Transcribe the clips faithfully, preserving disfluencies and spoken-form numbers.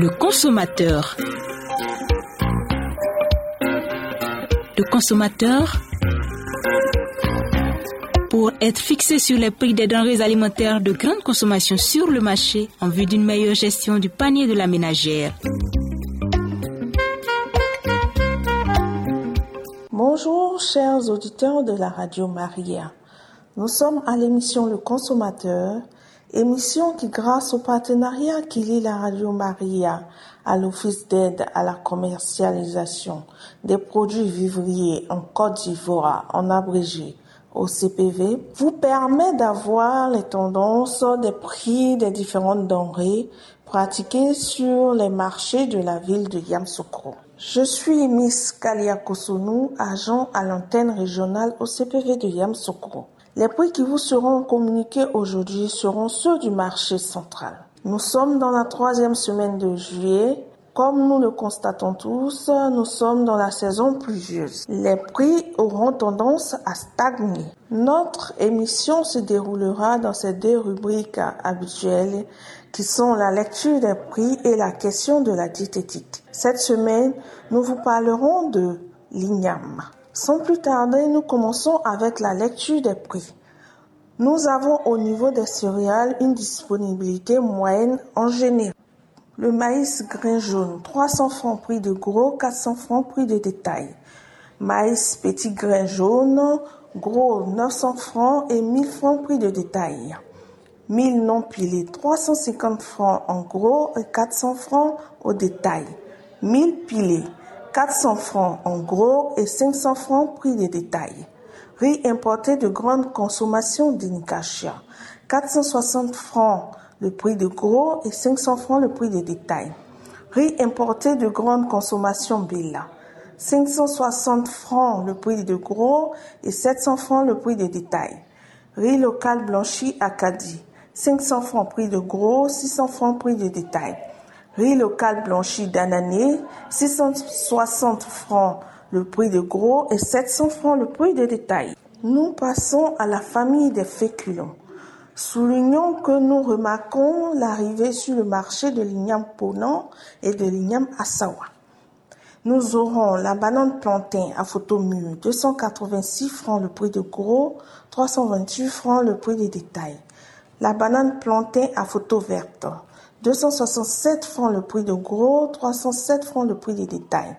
Le consommateur. Le consommateur, pour être fixé sur les prix des denrées alimentaires de grande consommation sur le marché en vue d'une meilleure gestion du panier de la ménagère. Bonjour chers auditeurs de la Radio Maria. Nous sommes à l'émission Le Consommateur, émission qui, grâce au partenariat qui lie la Radio Maria à l'Office d'aide à la commercialisation des produits vivriers en Côte d'Ivoire, en abrégé au C P V, vous permet d'avoir les tendances des prix des différentes denrées pratiquées sur les marchés de la ville de Yamoussoukro. Je suis Miss Kalia Kosunu, agent à l'antenne régionale au C P V de Yamoussoukro. Les prix qui vous seront communiqués aujourd'hui seront ceux du marché central. Nous sommes dans la troisième semaine de juillet. Comme nous le constatons tous, nous sommes dans la saison pluvieuse. Les prix auront tendance à stagner. Notre émission se déroulera dans ces deux rubriques habituelles qui sont la lecture des prix et la question de la diététique. Cette semaine, nous vous parlerons de l'igname. Sans plus tarder, nous commençons avec la lecture des prix. Nous avons au niveau des céréales une disponibilité moyenne en général. Le maïs grain jaune, trois cents francs prix de gros, quatre cents francs prix de détail. Maïs petit grain jaune, gros neuf cents francs et mille francs prix de détail. Mil non pilé, trois cent cinquante francs en gros et quatre cents francs au détail. Mil pilé, quatre cents francs en gros et cinq cents francs prix de détail. Riz importé de grande consommation d'Inkachia, quatre cent soixante francs le prix de gros et cinq cents francs le prix de détail. Riz importé de grande consommation Bella, cinq cent soixante francs le prix de gros et sept cents francs le prix de détail. Riz local blanchi Acadie, cinq cents francs prix de gros, six cents francs prix de détail. Riz local blanchi d'Anané, six cent soixante francs le prix de gros et sept cents francs le prix de détail. Nous passons à la famille des féculents. Soulignons que nous remarquons l'arrivée sur le marché de l'igname ponant et de l'igname assawa. Nous aurons la banane plantain à photo mûre, deux cent quatre-vingt-six francs le prix de gros, trois cent vingt-huit francs le prix de détail. La banane plantain à photo verte, deux cent soixante-sept francs le prix de gros, trois cent sept francs le prix de détail.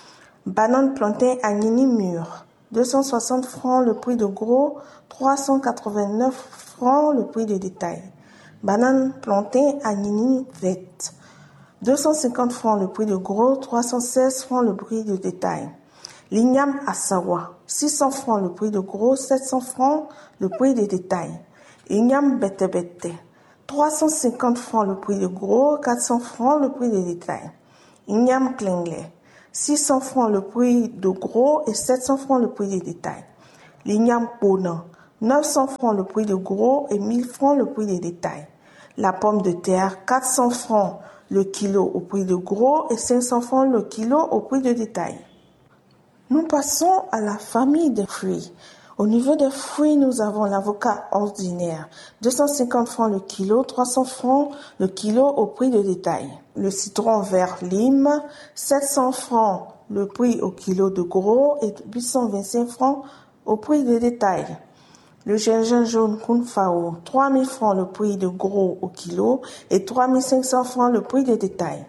Banane plantain à nini mûre, deux cent soixante francs le prix de gros, trois cent quatre-vingt-neuf francs le prix de détail. Banane plantain à nini verte, deux cent cinquante francs le prix de gros, trois cent seize francs le prix de détail. L'igname assawa, six cents francs le prix de gros, sept cents francs le prix de détail. Igname bete bete, trois cent cinquante francs le prix de gros, quatre cents francs le prix de détail. Igname klengle, six cents francs le prix de gros et sept cents francs le prix de détail. L'igname ponant, neuf cents francs le prix de gros et mille francs le prix de détail. La pomme de terre, quatre cents francs le kilo au prix de gros et cinq cents francs le kilo au prix de détail. Nous passons à la famille des fruits. Au niveau des fruits, nous avons l'avocat ordinaire, deux cent cinquante francs le kilo, trois cents francs le kilo au prix de détail. Le citron vert lime, sept cents francs le prix au kilo de gros et huit cent vingt-cinq francs au prix de détail. Le gingembre jaune Kunfao, trois mille francs le prix de gros au kilo et trois mille cinq cents francs le prix de détail.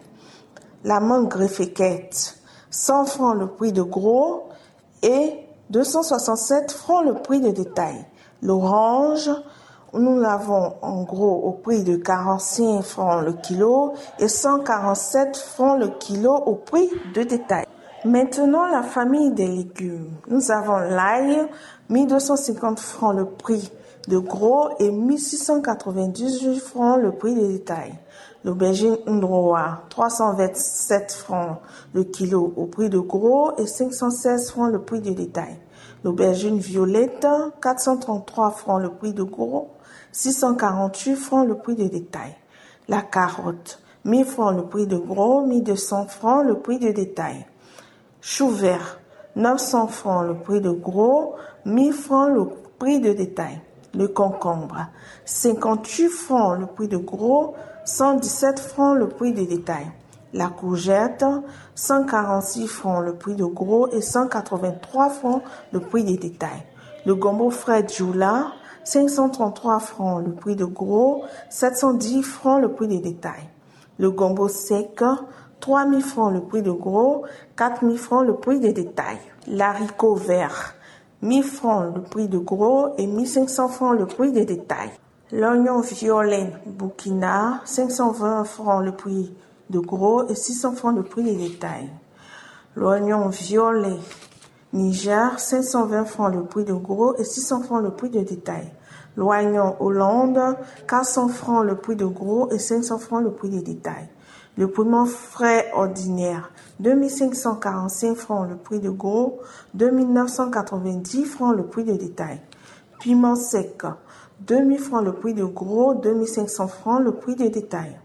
La mangue grefféquette, cent francs le prix de gros et deux cent soixante-sept francs le prix de détail. L'orange, nous l'avons en gros au prix de quarante-cinq francs le kilo et cent quarante-sept francs le kilo au prix de détail. Maintenant, la famille des légumes. Nous avons l'ail, mille deux cent cinquante francs le prix de gros et mille six cent quatre-vingt-dix-huit francs le prix de détail. L'aubergine Ndroa, trois cent vingt-sept francs le kilo au prix de gros et cinq cent seize francs le prix de détail. L'aubergine violette, quatre cent trente-trois francs le prix de gros, six cent quarante-huit francs le prix de détail. La carotte, mille francs le prix de gros, mille deux cents francs le prix de détail. Chou vert, neuf cents francs le prix de gros, mille francs le prix de détail. Le concombre, cinquante-huit francs le prix de gros, cent dix-sept francs le prix de détail. La courgette, cent quarante-six francs le prix de gros et cent quatre-vingt-trois francs le prix de détail. Le gombo frais Djoula, cinq cent trente-trois francs le prix de gros, sept cent dix francs le prix de détail. Le gombo sec, trois mille francs le prix de gros, quatre mille francs le prix de détail. L'haricot vert, mille francs le prix de gros et mille cinq cents francs le prix de détail. L'oignon violet Burkina, cinq cent vingt francs le prix de gros et six cents francs le prix de détail. L'oignon violet Niger, cinq cent vingt francs le prix de gros et six cents francs le prix de détail. L'oignon Hollande, quatre cents francs le prix de gros et cinq cents francs le prix de détail. Le piment frais ordinaire, deux mille cinq cent quarante-cinq francs le prix de gros, deux mille neuf cent quatre-vingt-dix francs le prix de détail. Piment sec, deux mille francs le prix de gros, deux mille cinq cents francs le prix de détail.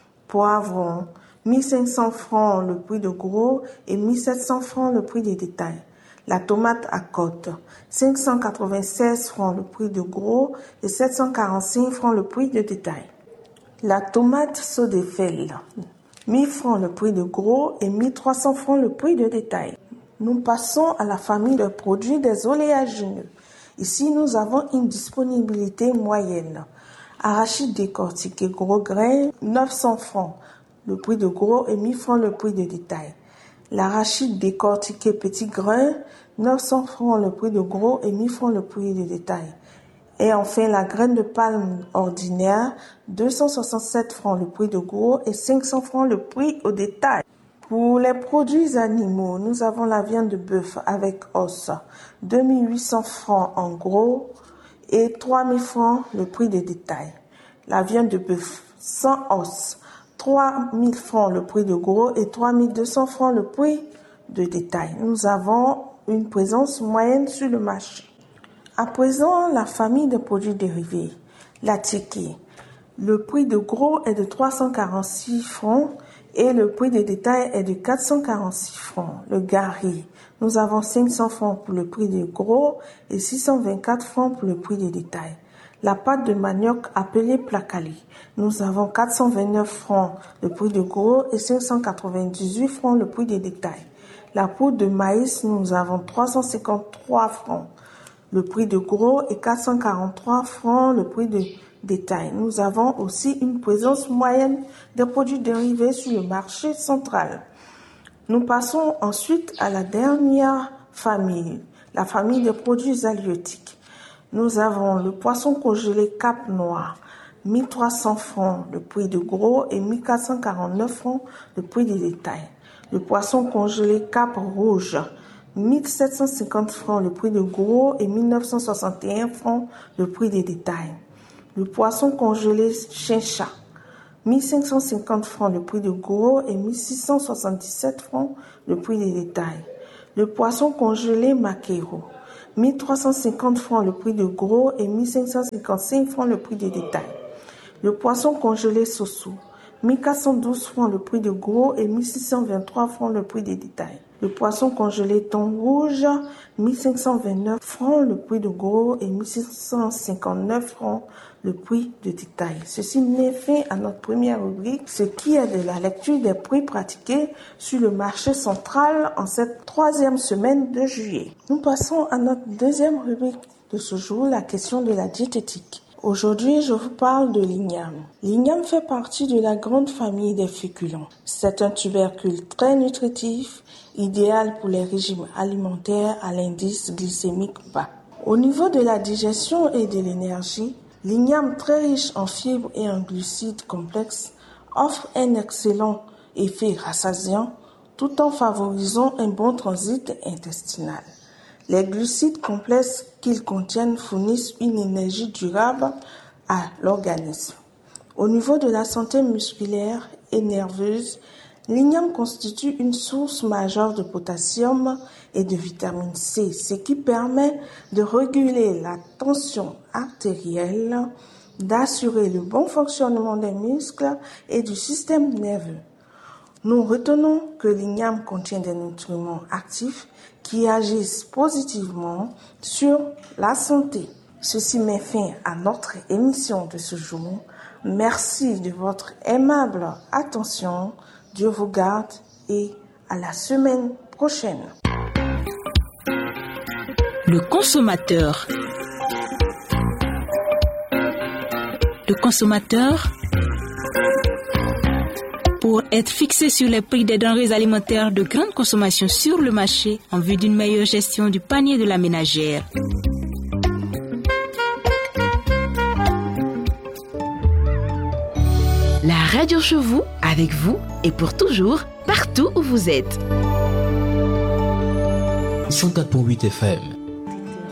Poivron, mille cinq cents francs le prix de gros et mille sept cents francs le prix de détail. La tomate à côte, cinq cent quatre-vingt-seize francs le prix de gros et sept cent quarante-cinq francs le prix de détail. La tomate Sodefel, mille francs le prix de gros et mille trois cents francs le prix de détail. Nous passons à la famille de produits des oléagineux. Ici, nous avons une disponibilité moyenne. Arachide décortiqué gros grain, neuf cents francs le prix de gros et mille francs le prix de détail. L'arachide décortiqué petit grain, neuf cents francs le prix de gros et mille francs le prix de détail. Et enfin, la graine de palme ordinaire, deux cent soixante-sept francs le prix de gros et cinq cents francs le prix au détail. Pour les produits animaux, nous avons la viande de bœuf avec os, deux mille huit cents francs en gros et trois mille francs le prix de détail. La viande de bœuf sans os, trois mille francs le prix de gros et trois mille deux cents francs le prix de détail. Nous avons une présence moyenne sur le marché. À présent, la famille de produits dérivés. La ticket. Le prix de gros est de trois cent quarante-six francs et le prix de détail est de quatre cent quarante-six francs. Le gari. Nous avons cinq cents francs pour le prix de gros et six cent vingt-quatre francs pour le prix de détail. La pâte de manioc appelée placali. Nous avons quatre cent vingt-neuf francs le prix de gros et cinq cent quatre-vingt-dix-huit francs le prix de détail. La poudre de maïs, nous avons trois cent cinquante-trois francs le prix de gros et quatre cent quarante-trois francs le prix de détail. Nous avons aussi une présence moyenne de produits dérivés sur le marché central. Nous passons ensuite à la dernière famille, la famille des produits halieutiques. Nous avons le poisson congelé Cap Noir, mille trois cents francs le prix de gros et mille quatre cent quarante-neuf francs le prix de détail. Le poisson congelé Cap Rouge, mille sept cent cinquante francs le prix de gros et mille neuf cent soixante et un francs le prix des détails. Le poisson congelé Chincha, mille cinq cent cinquante francs le prix de gros et mille six cent soixante-dix-sept francs le prix des détails. Le poisson congelé Maquereau, mille trois cent cinquante francs le prix de gros et mille cinq cent cinquante-cinq francs le prix des détails. Le poisson congelé Sossou, mille quatre cent douze francs le prix de gros et mille six cent vingt-trois francs le prix des détails. Le poisson congelé thon rouge, mille cinq cent vingt-neuf francs le prix de gros et mille six cent cinquante-neuf francs le prix de détail. Ceci met fin à notre première rubrique, ce qui est de la lecture des prix pratiqués sur le marché central en cette troisième semaine de juillet. Nous passons à notre deuxième rubrique de ce jour, la question de la diététique. Aujourd'hui, je vous parle de l'igname. L'igname fait partie de la grande famille des féculents. C'est un tubercule très nutritif, idéal pour les régimes alimentaires à l'indice glycémique bas. Au niveau de la digestion et de l'énergie, l'igname très riche en fibres et en glucides complexes offre un excellent effet rassasiant tout en favorisant un bon transit intestinal. Les glucides complexes qu'ils contiennent fournissent une énergie durable à l'organisme. Au niveau de la santé musculaire et nerveuse, l'igname constitue une source majeure de potassium et de vitamine C, ce qui permet de réguler la tension artérielle, d'assurer le bon fonctionnement des muscles et du système nerveux. Nous retenons que l'igname contient des nutriments actifs qui agissent positivement sur la santé. Ceci met fin à notre émission de ce jour. Merci de votre aimable attention. Dieu vous garde et à la semaine prochaine. Le consommateur. Le consommateur, pour être fixé sur les prix des denrées alimentaires de grande consommation sur le marché en vue d'une meilleure gestion du panier de la ménagère. La radio chez vous, avec vous et pour toujours, partout où vous êtes. cent quatre virgule huit F M